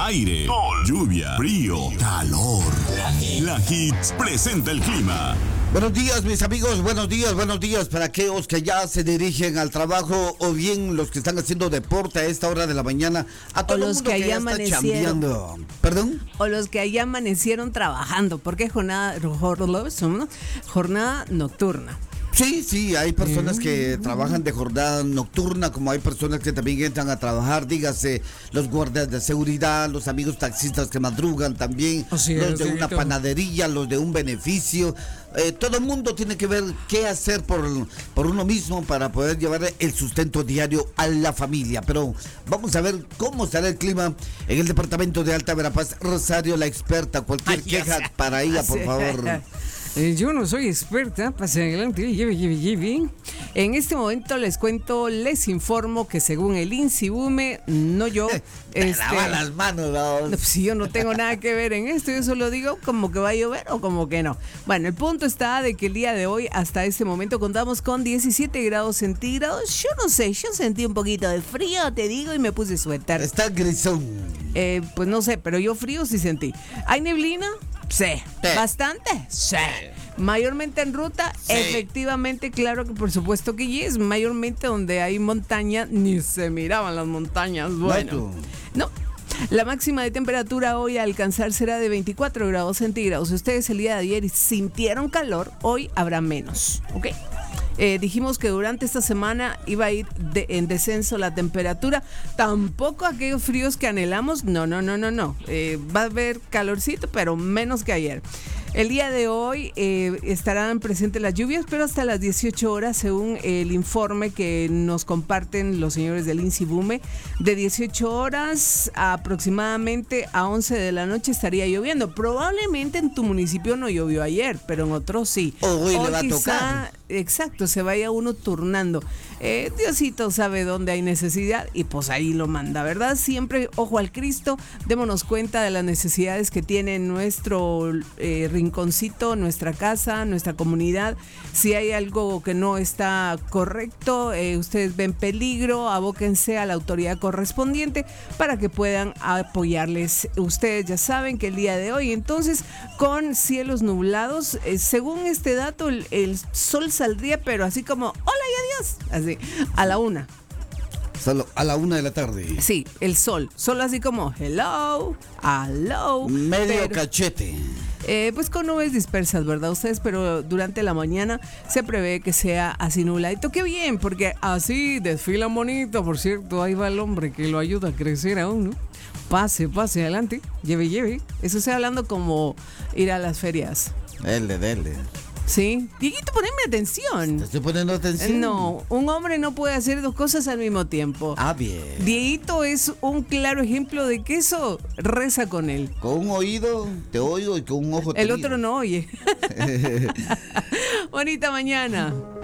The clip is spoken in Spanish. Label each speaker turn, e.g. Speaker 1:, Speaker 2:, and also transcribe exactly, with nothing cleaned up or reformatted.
Speaker 1: aire, sol, lluvia, frío, calor. La Hits presenta el clima.
Speaker 2: Buenos días, mis amigos, buenos días, buenos días para aquellos que ya se dirigen al trabajo o bien los que están haciendo deporte a esta hora de la mañana, a todo
Speaker 3: o los
Speaker 2: el mundo
Speaker 3: que,
Speaker 2: que
Speaker 3: allá
Speaker 2: ya está
Speaker 3: amanecieron.
Speaker 2: chambeando. ¿Perdón?
Speaker 3: O los que allá amanecieron trabajando, porque es jornada, jornada nocturna.
Speaker 2: Sí, sí, hay personas que trabajan de jornada nocturna, como hay personas que también entran a trabajar, dígase, los guardias de seguridad, los amigos taxistas que madrugan también,
Speaker 4: Así
Speaker 2: los
Speaker 4: es,
Speaker 2: de una
Speaker 4: Dieguito.
Speaker 2: panadería, los de un beneficio. Eh, todo el mundo tiene que ver qué hacer por, por uno mismo para poder llevar el sustento diario a la familia. Pero vamos a ver cómo será el clima en el departamento de Alta Verapaz. Rosario, la experta, cualquier
Speaker 3: Ay,
Speaker 2: queja
Speaker 3: ya.
Speaker 2: para ella, por favor.
Speaker 4: Eh, yo no soy experta, pase adelante, lleve, lleve, lleve.
Speaker 3: En este momento les cuento, les informo que según el INSIBUME, no yo,
Speaker 2: Te
Speaker 3: este,
Speaker 2: lava las manos, vamos.
Speaker 3: no, pues, si yo no tengo nada que ver en esto, yo solo digo como que va a llover o como que no. Bueno, el punto está de que el día de hoy, hasta este momento, contamos con diecisiete grados centígrados. Yo no sé, yo sentí un poquito de frío, te digo, y me puse suéter.
Speaker 2: Está grisón.
Speaker 3: Eh, pues no sé, pero yo frío sí sentí. ¿Hay neblina? Sí.
Speaker 2: Sí.
Speaker 3: ¿Bastante? Sí. Mayormente en ruta,
Speaker 2: Sí.
Speaker 3: efectivamente, claro que por supuesto que sí es. Mayormente donde hay montaña, ni se miraban las montañas. Bueno, no. La máxima de temperatura hoy a alcanzar será de veinticuatro grados centígrados. Si ustedes el día de ayer sintieron calor, hoy habrá menos, ¿ok? Eh, dijimos que durante esta semana iba a ir de, en descenso la temperatura. Tampoco aquellos fríos que anhelamos. No, no, no, no, no. Eh, va a haber calorcito, pero menos que ayer. El día de hoy eh, estarán presentes las lluvias, pero hasta las dieciocho horas, según el informe que nos comparten los señores del INSIBUME, de dieciocho horas a aproximadamente a once de la noche estaría lloviendo. Probablemente en tu municipio no llovió ayer, pero en otros sí.
Speaker 2: Hoy le va a
Speaker 3: quizá,
Speaker 2: tocar.
Speaker 3: Exacto, se vaya uno turnando. Eh, Diosito sabe dónde hay necesidad y pues ahí lo manda, ¿verdad? Siempre ojo al Cristo, démonos cuenta de las necesidades que tiene nuestro eh, rinconcito, nuestra casa, nuestra comunidad. Si hay algo que no está correcto, eh, ustedes ven peligro, abóquense a la autoridad correspondiente para que puedan apoyarles. Ustedes ya saben que el día de hoy, entonces, con cielos nublados, eh, según este dato, el, el sol saldría, pero así como, hola y adiós, así, a la una.
Speaker 2: Solo a la una de la tarde.
Speaker 3: Sí, el sol, solo así como, hello, hello.
Speaker 2: Medio
Speaker 3: pero-
Speaker 2: cachete.
Speaker 3: Eh, pues con nubes dispersas, ¿verdad? Ustedes, pero durante la mañana se prevé que sea así nubladito. ¡Qué bien! Porque así desfila bonito. Por cierto, ahí va el hombre que lo ayuda a crecer aún, ¿no? Pase, pase adelante. Lleve, lleve. Eso estoy hablando como ir a las ferias.
Speaker 2: Dele, dele.
Speaker 3: ¿Sí? Dieguito, poneme atención.
Speaker 2: ¿Te estoy poniendo atención?
Speaker 3: No, un hombre no puede hacer dos cosas al mismo tiempo.
Speaker 2: Ah, bien.
Speaker 3: Dieguito es un claro ejemplo de que eso reza con él.
Speaker 2: Con un oído te oigo y con un ojo te
Speaker 3: El
Speaker 2: miro.
Speaker 3: otro no oye. Bonita mañana.